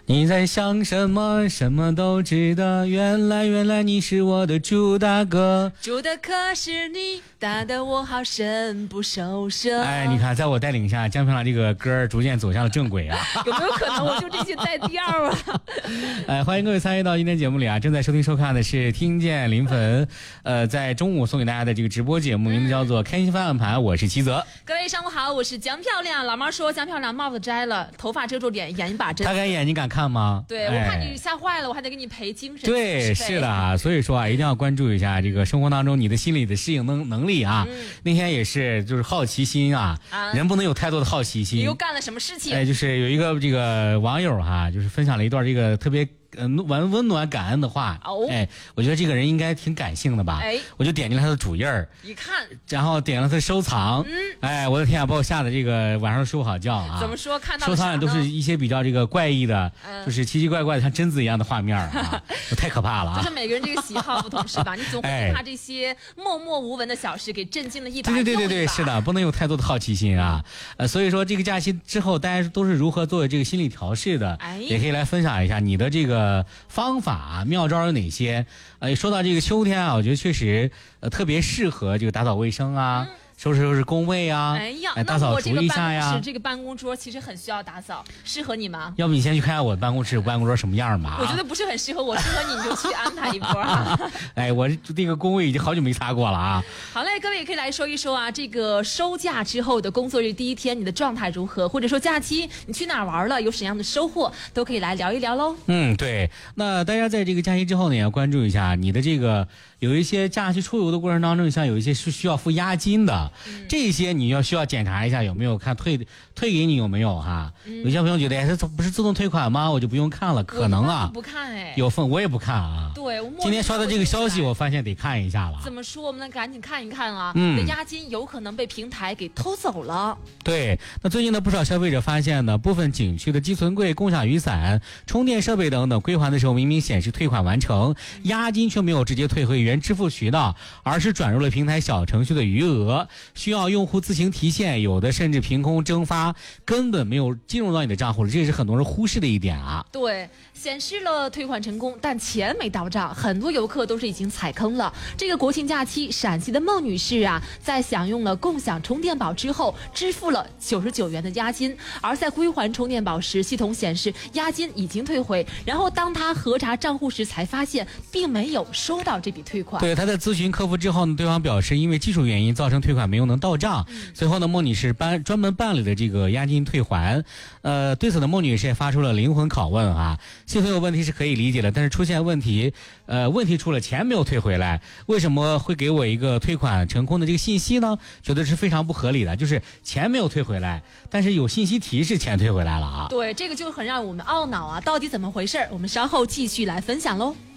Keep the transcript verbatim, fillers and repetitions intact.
你在想什么？什么都值得。原来原来你是我的猪大哥， 住的可是你，打得我好生不受舍。 哎，你看，在我带领下，江平朗这个歌逐渐走向了正轨啊。 有没有可能我就这些带调啊？ 哎，欢迎各位参与到今天节目里啊！正在收听收看的是听见临汾，呃，在中午送给大家的这个直播节目，名字叫做《开心翻案盘》，我是齐泽。 各位上午好，我是江漂亮。老妈说江漂亮帽子摘了，头发遮住脸，眼一把针。 他敢演，你敢看吗？ 对， 哎、 我怕你吓坏了，我还得给你赔精神。 对，是的啊，所以说啊，一定要关注一下这个生活当中你的心理的适应能能力啊。嗯、那天也是，就是好奇心啊，啊人不能有太多的好奇心。 你又干了什么事情？ 哎，就是有一个这个网友哈，就是分享了一段这个特别。嗯，温温暖感恩的话，哦，哎，我觉得这个人应该挺感性的吧，哎，我就点进了他的主页儿， 一看， 然后点了他的收藏，嗯，哎，我的天啊，把我吓得这个晚上睡不好觉啊！ 怎么说？看到收藏也都是一些比较这个怪异的，嗯、就是奇奇怪怪的像贞子一样的画面啊，太可怕了啊！ 就是每个人这个喜好不同是吧？你总会被他这些默默无闻的小事给震惊了一把。 对对对对对，是的，不能有太多的好奇心啊！呃，所以说这个假期之后，大家都是如何做这个心理调试的，哎，也可以来分享一下你的这个方法。法妙招有哪些？呃，说到这个秋天啊，我觉得确实呃特别适合这个打扫卫生啊。嗯收拾收拾工位啊！ 哎呀， 打扫厨艺下呀。 那我这个办公室这个办公桌其实很需要打扫，适合你吗？ 要不你先去看下我的办公室，我办公桌什么样吧？ 我觉得不是很适合我，适合你，你就去安排一波啊。 哎，我这个工位已经好久没擦过了啊。 好嘞，各位也可以来说一说啊，这个收假之后的工作日第一天，你的状态如何？或者说假期你去哪儿玩了，有什么样的收获，都可以来聊一聊喽。 嗯，对。那大家在这个假期之后呢，也要关注一下你的这个有一些假期出游的过程当中，像有一些是需要付押金的，嗯、这些。你要需要检查一下有没有看退退给你有没有哈、嗯？有些朋友觉得哎，这不是自动退款吗？我就不用看了，可能啊， 不看哎， 有份我也不看啊。 对，我今天刷的这个消息，我发现得看一下了。 怎么说？我们能赶紧看一看啊！嗯，你的押金有可能被平台给偷走了。 对，那最近呢，不少消费者发现呢，部分景区的积存柜、共享雨伞、充电设备等等归还的时候，明明显示退款完成，押金却没有直接退回原支付渠道，而是转入了平台小程序的余额，需要用户自行提现，有的甚至凭空蒸发，根本没有进入到你的账户了，这也是很多人忽视的一点啊。 对，显示了退款成功，但钱没到账，很多游客都是已经踩坑了。这个国庆假期，陕西的孟女士啊，在享用了共享充电宝之后，支付了九十九元的押金，而在归还充电宝时，系统显示押金已经退回，然后当她核查账户时，才发现并没有收到这笔退款。 对，她在咨询客服之后呢，对方表示因为技术原因造成退款没有能到账。嗯、随后呢，孟女士办专门办理了这个押金退还。呃，对此呢，孟女士也发出了灵魂拷问啊，系统有问题是可以理解的，但是出现问题，呃，问题出了，钱没有退回来，为什么会给我一个退款成功的这个信息呢？觉得是非常不合理的，就是钱没有退回来，但是有信息提示钱退回来了啊。 对，这个就很让我们懊恼啊，到底怎么回事？我们稍后继续来分享喽。